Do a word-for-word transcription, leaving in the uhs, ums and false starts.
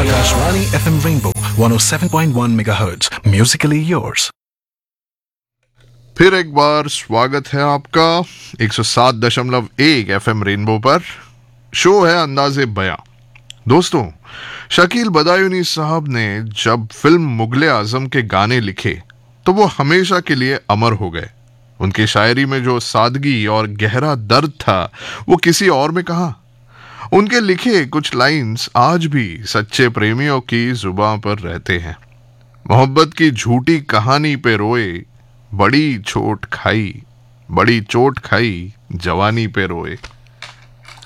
Akashvani F M Rainbow one oh seven point one megahertz. Musically yours. फिर एक बार स्वागत है आपका एक सौ सात दशमलव एक एफएम रेनबो पर। शो है अंदाज़े बयां। दोस्तों, शकील बदायूनी साहब ने जब फिल्म मुगले आजम के गाने लिखे तो वो हमेशा के लिए अमर हो गए। उनकी शायरी में जो सादगी और गहरा दर्द था वो किसी और में कहाँ। उनके लिखे कुछ लाइंस आज भी सच्चे प्रेमियों की जुबान पर रहते हैं। मोहब्बत की झूठी कहानी पे रोए, बड़ी चोट खाई, बड़ी चोट खाई जवानी पे रोए।